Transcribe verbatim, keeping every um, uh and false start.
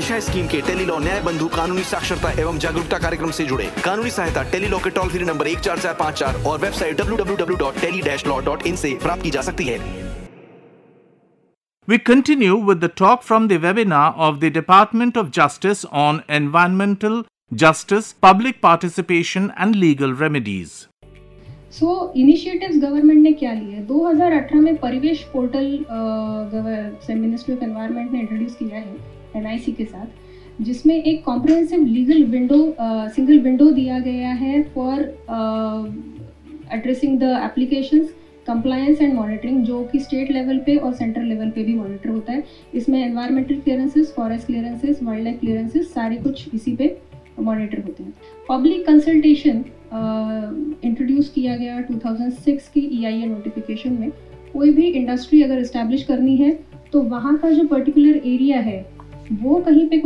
दिशा scheme के tele law न्याय बंधु कानूनी साक्षरता एवं जागरूकता कार्यक्रम से जुड़े। कानूनी सहायता टेली लॉ के टोल फ्री नंबर एक चार चार पाँच चार और website W W W dot tele dash law dot in से प्राप्त की जा सकती है। We continue with the talk from the webinar of the Department of Justice on environmental justice, public participation and legal remedies. So initiatives government ने क्या लिए? दो हज़ार अठारह में परिवेश पोर्टल मिनिस्ट्री ऑफ एनवायरनमेंट ने इंट्रोड्यूस किया है एनआईसी के साथ, जिसमें एक comprehensive legal window single window दिया गया है for addressing the applications, compliance and monitoring, जो कि स्टेट लेवल पे और सेंट्रल लेवल पे भी मॉनिटर होता है। इसमें environmental clearances, forest clearances, wild life clearances सारे कुछ इसी पे मॉनिटर होते हैं। पब्लिक कंसल्टेशन इंट्रोड्यूस किया गया दो हज़ार छह की ईआईए नोटिफिकेशन में। कोई भी इंडस्ट्री अगर इस्टेब्लिश करनी है तो वहाँ का जो पर्टिकुलर एरिया है वो कहीं पे